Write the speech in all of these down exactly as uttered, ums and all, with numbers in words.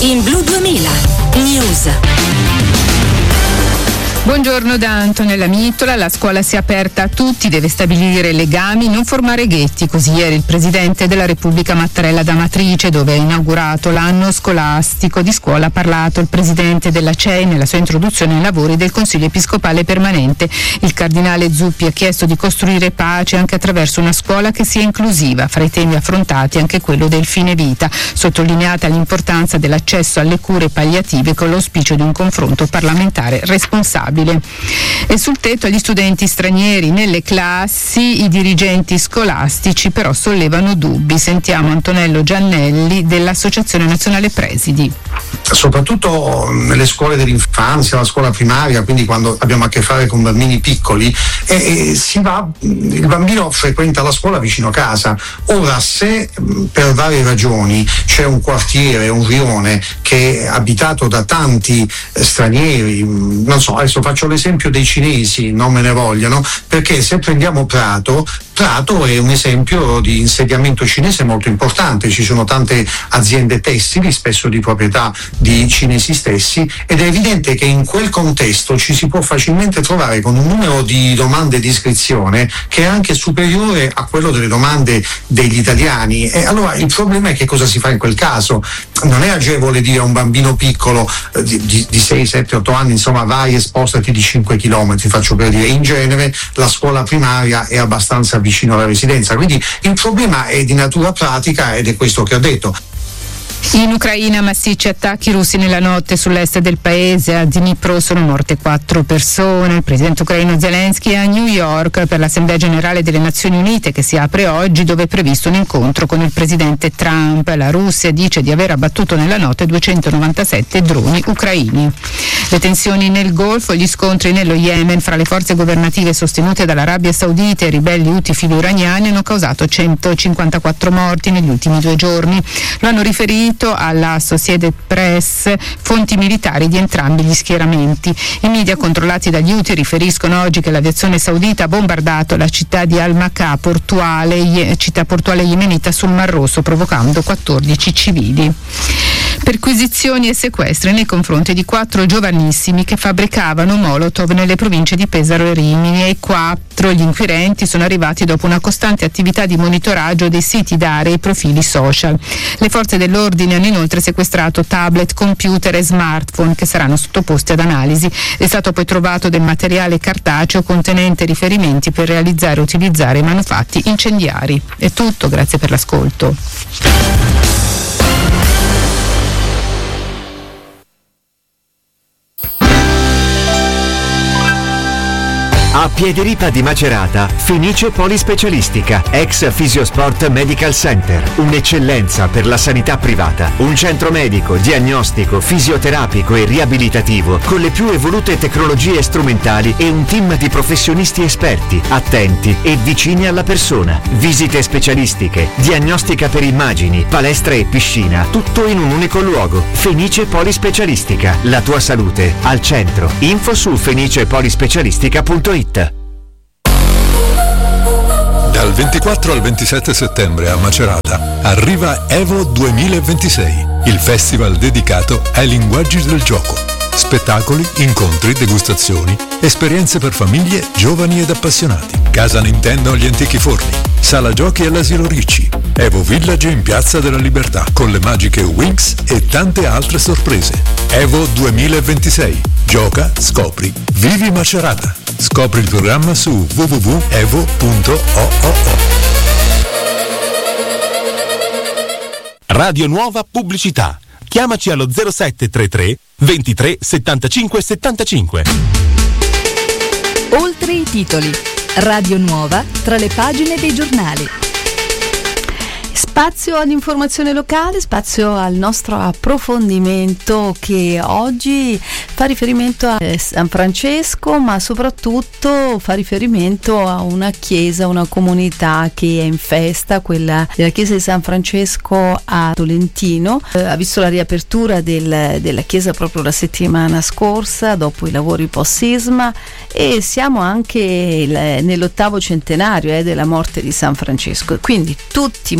In Blu duemila News. Buongiorno da Antonella Mittola. La scuola si è aperta a tutti, deve stabilire legami, non formare ghetti. Così ieri il Presidente della Repubblica Mattarella d'Amatrice, dove ha inaugurato l'anno scolastico di scuola, ha parlato il Presidente della C E I nella sua introduzione ai lavori del Consiglio Episcopale Permanente. Il Cardinale Zuppi ha chiesto di costruire pace anche attraverso una scuola che sia inclusiva. Fra i temi affrontati anche quello del fine vita, sottolineata l'importanza dell'accesso alle cure palliative con l'auspicio di un confronto parlamentare responsabile. E sul tetto agli studenti stranieri nelle classi, i dirigenti scolastici però sollevano dubbi. Sentiamo Antonello Giannelli dell'Associazione Nazionale Presidi. Soprattutto nelle scuole dell'infanzia, la scuola primaria, quindi quando abbiamo a che fare con bambini piccoli, e si va, il bambino frequenta la scuola vicino a casa. Ora, se per varie ragioni c'è un quartiere, un rione che è abitato da tanti eh, stranieri, non so, adesso faccio l'esempio dei cinesi, non me ne vogliano, perché se prendiamo Prato, Prato è un esempio di insediamento cinese molto importante. Ci sono tante aziende tessili, spesso di proprietà di cinesi stessi, ed è evidente che in quel contesto ci si può facilmente trovare con un numero di domande di iscrizione che è anche superiore a quello delle domande degli italiani. E allora il problema è che cosa si fa in quel caso. Non è agevole dire a un bambino piccolo eh, di, di, di sei, sette, otto anni, insomma, vai e spostati di cinque chilometri, faccio per dire. In genere la scuola primaria è abbastanza vicino alla residenza, quindi il problema è di natura pratica ed è questo che ho detto. In Ucraina massicci attacchi russi nella notte sull'est del paese. A Dnipro sono morte quattro persone. Il presidente ucraino Zelensky è a New York per l'Assemblea Generale delle Nazioni Unite che si apre oggi, dove è previsto un incontro con il presidente Trump. La Russia dice di aver abbattuto nella notte duecentonovantasette droni ucraini. Le tensioni nel Golfo, gli scontri nello Yemen fra le forze governative sostenute dall'Arabia Saudita e i ribelli Houthi filo-iraniani hanno causato centocinquantaquattro morti negli ultimi due giorni. Lo hanno riferito alla Associated Press fonti militari di entrambi gli schieramenti. I media controllati dagli Houthi riferiscono oggi che l'aviazione saudita ha bombardato la città di Al-Makah, portuale, città portuale yemenita sul Mar Rosso, provocando quattordici civili. Perquisizioni e sequestri nei confronti di quattro giovanissimi che fabbricavano molotov nelle province di Pesaro e Rimini. E quattro gli inquirenti sono arrivati dopo una costante attività di monitoraggio dei siti d'area e i profili social. Le forze dell'ordine hanno inoltre sequestrato tablet, computer e smartphone che saranno sottoposti ad analisi. È stato poi trovato del materiale cartaceo contenente riferimenti per realizzare e utilizzare manufatti incendiari. È tutto, grazie per l'ascolto. A Piediripa di Macerata, Fenice Polispecialistica, ex Fisiosport Medical Center, un'eccellenza per la sanità privata, un centro medico, diagnostico, fisioterapico e riabilitativo con le più evolute tecnologie strumentali e un team di professionisti esperti, attenti e vicini alla persona. Visite specialistiche, diagnostica per immagini, palestra e piscina, tutto in un unico luogo. Fenice Polispecialistica, la tua salute al centro. Info su fenicepolispecialistica punto it. Dal ventiquattro al ventisette settembre a Macerata arriva Evo duemilaventisei, il festival dedicato ai linguaggi del gioco. Spettacoli, incontri, degustazioni, esperienze per famiglie, giovani ed appassionati. Casa Nintendo agli Antichi Forni, Sala Giochi all'Asilo Ricci, Evo Village in Piazza della Libertà con le magiche Winx e tante altre sorprese. Evo duemilaventisei. Gioca, scopri, vivi Macerata. Scopri il programma su w w w punto evo punto org. Radio Nuova Pubblicità. Chiamaci allo zero sette tre tre ventitré settantacinque settantacinque. Oltre i titoli. Radio Nuova tra le pagine dei giornali. Spazio all'informazione locale, spazio al nostro approfondimento che oggi fa riferimento a San Francesco, ma soprattutto fa riferimento a una chiesa, una comunità che è in festa, quella della chiesa di San Francesco a Tolentino. Eh, ha visto la riapertura del, della chiesa proprio la settimana scorsa, dopo i lavori post-sisma, e siamo anche il, nell'ottavo centenario eh, della morte di San Francesco, quindi tutti i motivi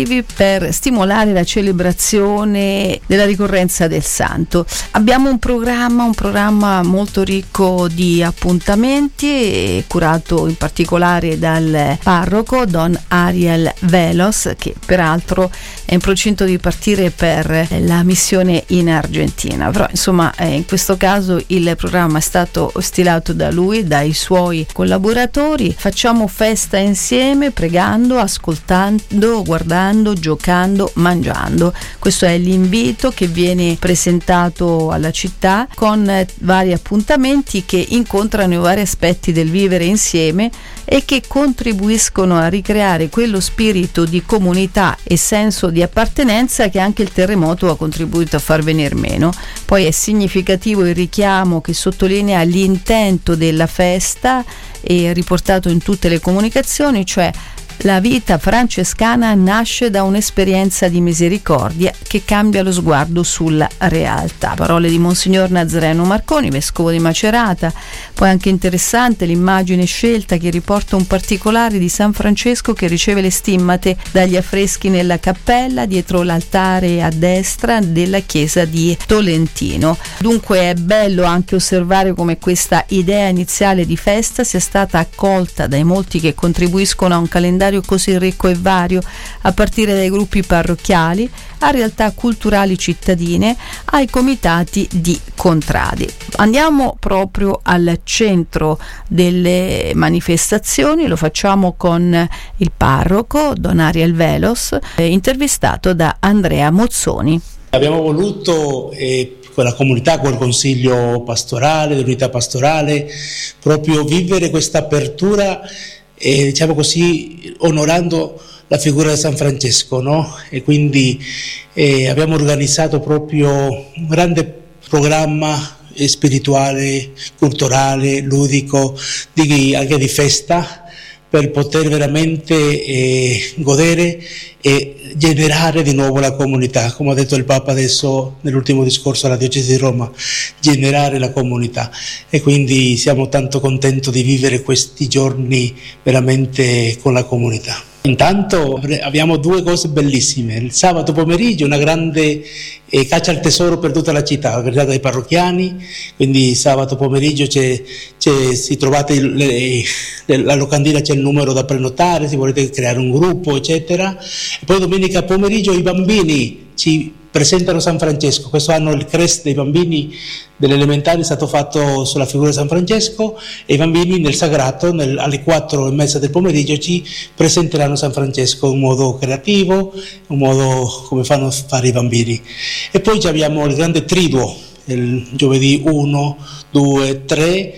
motivi per stimolare la celebrazione della ricorrenza del santo. Abbiamo un programma, un programma molto ricco di appuntamenti, curato in particolare dal parroco Don Ariel Velos, che peraltro è in procinto di partire per la missione in Argentina. Però insomma eh, in questo caso il programma è stato stilato da lui, dai suoi collaboratori. Facciamo festa insieme, pregando, ascoltando, guardando, giocando, mangiando. Questo è l'invito che viene presentato alla città, con eh, vari appuntamenti che incontrano i vari aspetti del vivere insieme e che contribuiscono a ricreare quello spirito di comunità e senso di appartenenza che anche il terremoto ha contribuito a far venir meno. Poi è significativo il richiamo che sottolinea l'intento della festa e riportato in tutte le comunicazioni, cioè la vita francescana nasce da un'esperienza di misericordia che cambia lo sguardo sulla realtà. Parole di Monsignor Nazareno Marconi, vescovo di Macerata. Poi anche interessante l'immagine scelta che riporta un particolare di San Francesco che riceve le stimmate dagli affreschi nella cappella dietro l'altare a destra della chiesa di Tolentino. Dunque è bello anche osservare come questa idea iniziale di festa sia stata accolta dai molti che contribuiscono a un calendario così ricco e vario, a partire dai gruppi parrocchiali, a realtà culturali cittadine, ai comitati di contradi. Andiamo proprio al centro delle manifestazioni, lo facciamo con il parroco Don Ariel Velos, eh, intervistato da Andrea Mozzoni. Abbiamo voluto eh, con la comunità, col consiglio pastorale, l'unità pastorale, proprio vivere questa apertura, eh, diciamo così, onorando la figura di San Francesco, no? E quindi eh, abbiamo organizzato proprio un grande programma spirituale, culturale, ludico, di, anche di festa, per poter veramente eh, godere e generare di nuovo la comunità, come ha detto il Papa adesso nell'ultimo discorso alla Diocesi di Roma, generare la comunità. E quindi siamo tanto contenti di vivere questi giorni veramente con la comunità. Intanto abbiamo due cose bellissime: il sabato pomeriggio una grande eh, caccia al tesoro per tutta la città, organizzata dai parrocchiani, quindi sabato pomeriggio c'è, c'è, si trovate il, le, la locandina, c'è il numero da prenotare, se volete creare un gruppo eccetera. E poi domenica pomeriggio i bambini ci presentano San Francesco. Questo anno il crest dei bambini delle elementari è stato fatto sulla figura di San Francesco, e i bambini nel sagrato nel, alle quattro e mezza del pomeriggio ci presenteranno San Francesco in modo creativo, un modo come fanno fare i bambini. E poi abbiamo il grande triduo il giovedì uno, due, tre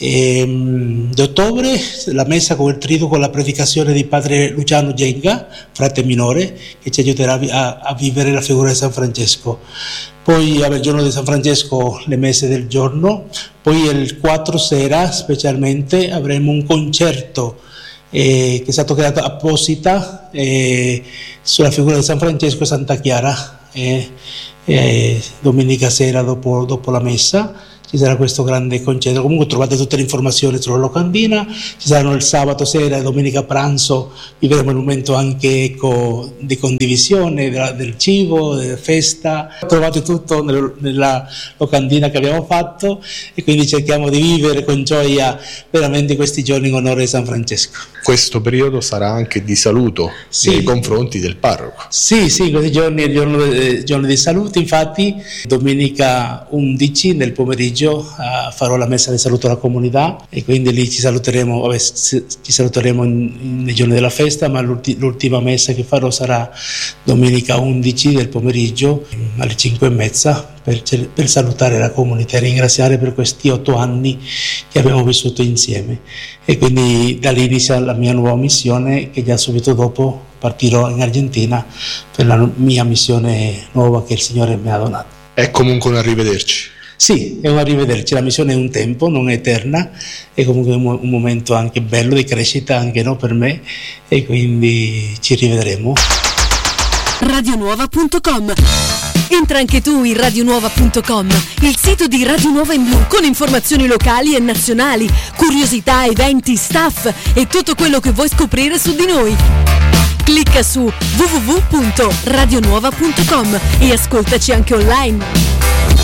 di ottobre, la messa con il triduo con la predicazione di padre Luciano Genga, frate minore, che ci aiuterà a, a vivere la figura di San Francesco. Poi il giorno di San Francesco le messe del giorno, poi il quattro sera specialmente avremo un concerto eh, che è stato creato apposita eh, sulla figura di San Francesco e Santa Chiara, eh, eh, domenica sera dopo, dopo la messa. Ci sarà questo grande concerto. Comunque trovate tutte le informazioni sulla locandina. Ci saranno il sabato sera e domenica pranzo, vivremo un momento anche ecco, di condivisione della, del cibo, della festa. Trovate tutto nel, nella locandina che abbiamo fatto, e quindi cerchiamo di vivere con gioia veramente questi giorni in onore di San Francesco. Questo periodo sarà anche di saluto sì. nei confronti del parroco. Sì, sì, questi giorni è il giorno, eh, giorno di saluto. Infatti domenica undici nel pomeriggio Uh, farò la messa di saluto alla comunità, e quindi lì ci saluteremo, vabbè, ci saluteremo in, in, nei giorni della festa, ma l'ulti, l'ultima messa che farò sarà domenica undici del pomeriggio alle cinque e mezza per, per salutare la comunità e ringraziare per questi otto anni che abbiamo vissuto insieme. E quindi da lì inizia la mia nuova missione, che già subito dopo partirò in Argentina per la mia missione nuova che il Signore mi ha donato. È comunque un arrivederci. Sì, è un arrivederci, la missione è un tempo, non è eterna, è comunque un, un momento anche bello di crescita anche no, per me, e quindi ci rivedremo. radionuova punto com. Entra anche tu in radionuova punto com, il sito di Radio Nuova in Blu, con informazioni locali e nazionali, curiosità, eventi, staff e tutto quello che vuoi scoprire su di noi. Clicca su w w w punto radionuova punto com e ascoltaci anche online.